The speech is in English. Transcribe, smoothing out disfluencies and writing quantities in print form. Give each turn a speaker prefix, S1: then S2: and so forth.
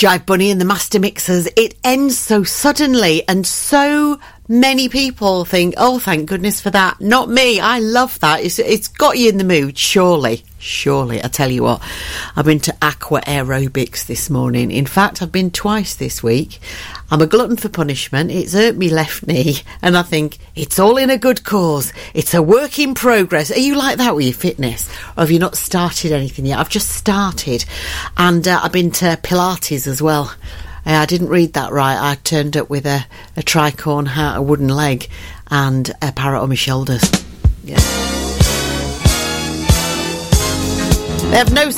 S1: Jive Bunny and the Master Mixers. It ends so suddenly, and so many people think, oh, thank goodness for that. Not me. I love that. It's got you in the mood, surely. Surely. I tell you what, I've been to aqua aerobics this morning. In fact, I've been twice this week. I'm a glutton for punishment. It's hurt me left knee, and I think it's all in a good cause. It's a work in progress. Are you like that with your fitness? Or have you not started anything yet? I've just started, and I've been to Pilates as well. I didn't read that right. I turned up with a tricorn hat, a wooden leg, and a parrot on my shoulders. Yeah. They have no